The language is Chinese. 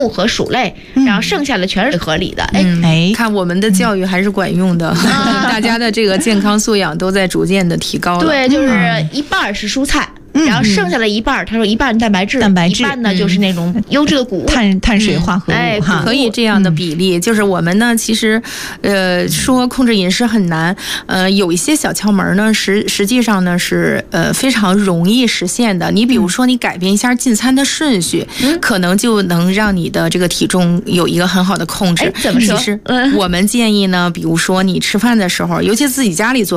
和薯类，然后剩下的全是合理的。 看我们的教育还是管用的，大家的这个健康素养都在逐渐的提高了。 对，就是一半是蔬菜。然后剩下的一半，他说一半蛋白质，一半呢就是那种优质的谷物， 碳水化合物哈， 可以这样的比例。就是我们呢，其实说控制饮食很难，有一些小窍门呢，实际上呢是非常容易实现的。你比如说，你改变一下进餐的顺序，可能就能让你的这个体重有一个很好的控制。 怎么说？ 其实我们建议呢，比如说你吃饭的时候，尤其自己家里做